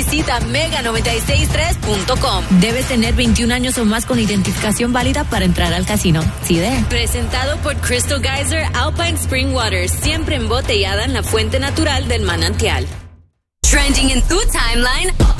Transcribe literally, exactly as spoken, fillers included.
visita mega noventa y seis tres punto com. Debes tener veintiún años o más con identificación válida para entrar al casino. ¿Sí de? Presentado por Crystal Geyser Alpine Spring Water, siempre embotellada en la fuente natural del manantial. Trending in tu timeline